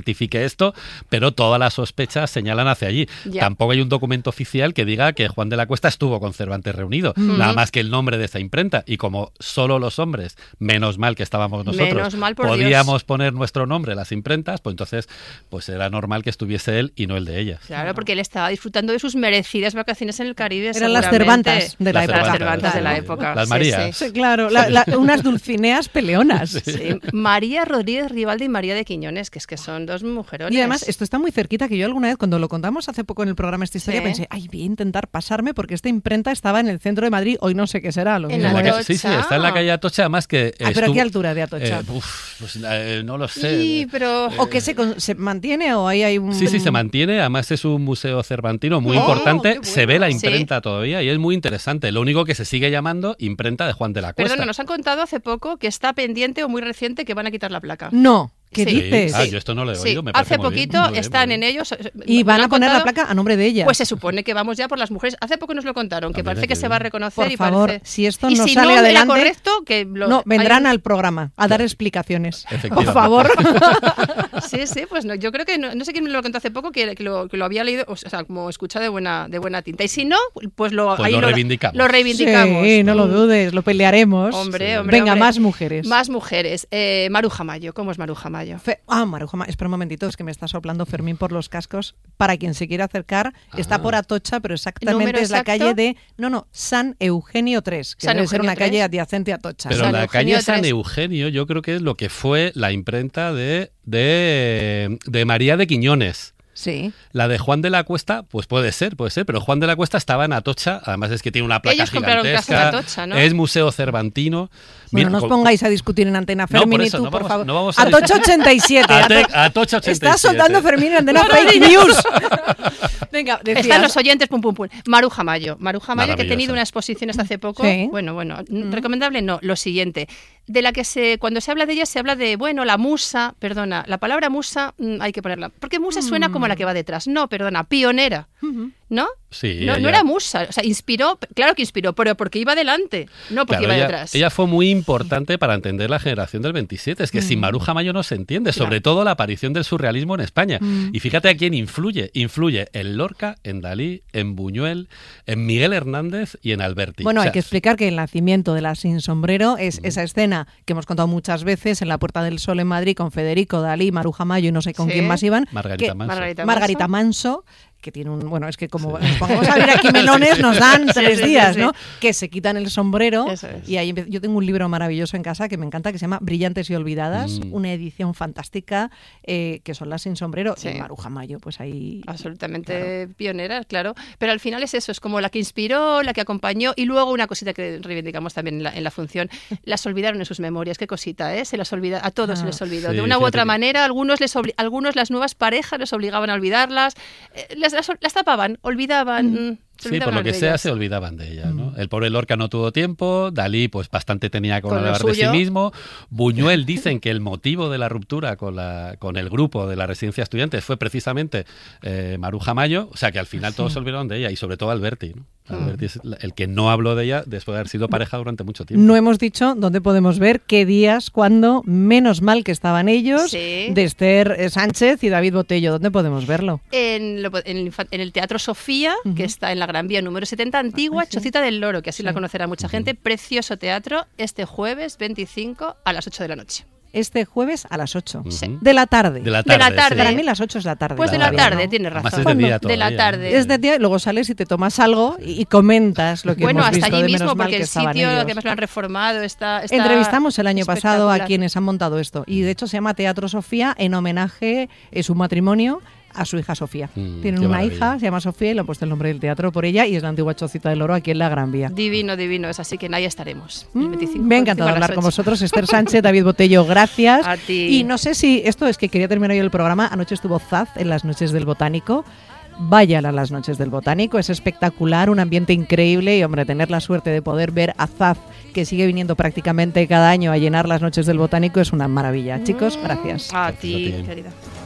certifique esto, pero todas las sospechas señalan hacia allí. Ya. Tampoco hay un documento oficial que diga que Juan de la Cuesta estuvo con Cervantes reunido, nada más que el nombre de esa imprenta. Y como solo los hombres, menos mal que estábamos nosotros, Menos mal, por podíamos poner nuestro nombre en las imprentas, pues entonces pues era normal que estuviese él y no el de ellas. Claro, porque él estaba disfrutando de sus merecidas vacaciones en el Caribe. Eran las seguramente. Cervantas de la Las época. Las Cervantas de la claro. época. Las sí, Marías. sí. Sí, claro, unas dulcineas peleonas. Sí. María Rodríguez Rivaldi y María de Quiñones, que es que son dos mujerones. Y además, esto está muy cerquita, que yo alguna vez, cuando lo contamos hace poco en el programa esta historia, Sí. pensé, ay, voy a intentar pasarme porque esta imprenta estaba en el centro de Madrid, hoy no sé qué será. Lo En mismo la es. Atocha. Sí, está en la calle Atocha, además que ¿Pero a qué altura de Atocha? No lo sé. Sí, pero... ¿O que se mantiene o ahí hay un...? Sí, se mantiene. Además es un museo cervantino muy Oh, importante. qué bueno. Se ve la imprenta todavía y es muy interesante. Lo único que se sigue llamando imprenta de Juan de la Cuesta. Perdona, nos han contado hace poco que está pendiente o muy reciente que van a quitar la placa. No, ¿qué Sí. dices? Ah, yo esto no lo he Sí, oído. Me parece hace muy bien, poquito muy bien, están muy en bien. ellos. Y nos van lo a han poner la contado. placa a nombre de ella. Pues se supone que vamos ya por las mujeres. Hace poco nos lo contaron, que Ah, mira, parece qué que se va a bien. reconocer Por y favor, parece... si esto y no si sale no adelante... era correcto, que No, vendrán al programa a dar explicaciones. Por Efectivamente. favor. Sí, pues no, yo creo que no sé quién me lo contó hace poco, que lo había leído, o sea, como escuchado de buena tinta. Y si no, pues lo reivindicamos. Lo reivindicamos. Sí, no lo dudes, lo pelearemos. Hombre. Venga, más mujeres. Más mujeres. Maruja Mayo, ¿cómo es Maruja Mayo? Maruja Mayo, espera un momentito, es que me está soplando Fermín por los cascos. Para quien se quiera acercar, está por Atocha, pero exactamente ¿Número es la exacto? calle de... No, San Eugenio 3, que San debe ser Eugenio una 3. calle adyacente a Atocha. Pero San la Eugenio calle San 3. Eugenio yo creo que es lo que fue la imprenta de María de Quiñones. Sí. La de Juan de la Cuesta, pues puede ser, pero Juan de la Cuesta estaba en Atocha, además es que tiene una placa Ellos compraron gigantesca, casa en Atocha, ¿no? es museo cervantino. Bueno, no os pongáis a discutir en antena, No, Fermín, por y eso, tú, no por vamos- favor. no vamos a Atocha 87. Atocha 87. Estás soltando Fermín en antena fake news. Venga, decías. Están los oyentes, pum. Maruja Mayo, que he Maravillosa. tenido una exposición hasta hace poco. Sí. Bueno, recomendable no. Lo siguiente, de la que cuando se habla de ella se habla de, la musa, perdona, la palabra musa hay que ponerla, porque musa suena como la que va detrás. No, perdona, pionera, ¿no? Sí, no ella- era musa, o sea, inspiró, claro que inspiró, pero porque iba delante, no porque Claro, iba ella, detrás. ella fue muy importante para entender la generación del 27. Es que sin Maruja Mayo no se entiende, sobre todo la aparición del surrealismo en España. Y fíjate a quién influye. Influye en Lorca, en Dalí, en Buñuel, en Miguel Hernández y en Alberti. Bueno, O sea, hay que explicar que el nacimiento de la Sin Sombrero es esa escena que hemos contado muchas veces en la Puerta del Sol en Madrid con Federico, Dalí, Maruja Mayo y no sé con Sí. quién más iban. Margarita que- Manso. Margarita Manso, que tiene un... Bueno, es que como nos pongamos a ver aquí melones nos dan 3 días, sí. ¿no? Que se quitan el sombrero. Eso es. Y ahí yo tengo un libro maravilloso en casa que me encanta, que se llama Brillantes y Olvidadas, una edición fantástica, que son las Sin Sombrero. Sí. Y Maruja Mayo, pues ahí... Absolutamente pionera, claro. Pero al final es eso, es como la que inspiró, la que acompañó y luego una cosita que reivindicamos también en la función. Las olvidaron en sus memorias, qué cosita, ¿eh? Se las olvida, a todos se les olvidó. Sí, De una u fíjate otra que- manera, algunos las nuevas parejas les obligaban a olvidarlas, las tapaban, olvidaban. Se Sí, por olvidaban lo que de sea, ellas. se olvidaban de ella, ¿no? El pobre Lorca no tuvo tiempo, Dalí pues bastante tenía con Con lo hablar de sí suyo. mismo, Buñuel dicen que el motivo de la ruptura con el grupo de la residencia de estudiantes fue precisamente Maruja Mayo, o sea que al final todos se olvidaron de ella y sobre todo Alberti, ¿no? Alberti es el que no habló de ella después de haber sido pareja durante mucho tiempo. No hemos dicho dónde podemos ver, qué días, cuándo, menos mal que estaban ellos, Sí. de Esther Sánchez y David Botello. ¿Dónde podemos verlo? En el Teatro Sofía, que está en la Gran Vía número 70, antigua sí. Chocita del Loro, que así la conocerá mucha gente. Precioso teatro, este jueves 25 a las 8 de la noche. Este jueves a las 8 Sí. de la tarde. De la De la tarde. tarde. Para mí las 8 es la tarde. Pues de la todavía, tarde, ¿no? tienes Además razón. es de día De la todavía, ¿no? tarde. Es de día y luego sales y te tomas algo y comentas lo que Bueno, hemos hasta visto allí de mismo, menos mal porque que el estaban sitio, ellos. que además lo han reformado, está Entrevistamos el año pasado a espectacular. quienes han montado esto y de hecho se llama Teatro Sofía en homenaje a su matrimonio a su hija Sofía. Tienen qué una maravilla. hija, se llama Sofía y le han puesto el nombre del teatro por ella y es la antigua Chocita del Oro aquí en la Gran Vía. Divino, es así que ahí estaremos. El 25, Me ha encantado 25 a las hablar con 8. vosotros. Esther Sánchez, David Botello, gracias. A ti. Y no sé si esto es que quería terminar yo el programa. Anoche estuvo Zaz en las Noches del Botánico. Vayan a las Noches del Botánico, es espectacular, un ambiente increíble y, hombre, tener la suerte de poder ver a Zaz, que sigue viniendo prácticamente cada año a llenar las Noches del Botánico, es una maravilla. Chicos, gracias. A A ti, ti. querida.